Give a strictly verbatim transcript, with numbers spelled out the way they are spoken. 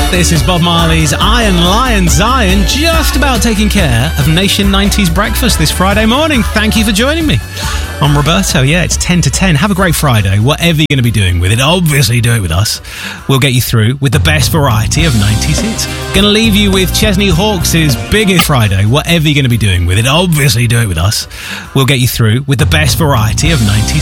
This is Bob Marley's Iron Lion Zion, just about taking care of Nation nineties Breakfast this Friday morning. Thank you for joining me. I'm Roberto. Yeah, it's ten to ten. Have a great Friday, whatever you're going to be doing with it. Obviously, do it with us. We'll get you through with the best variety of nineties hits. Going to leave you with Chesney Hawkes' Biggest Friday, whatever you're going to be doing with it. Obviously, do it with us. We'll get you through with the best variety of nineties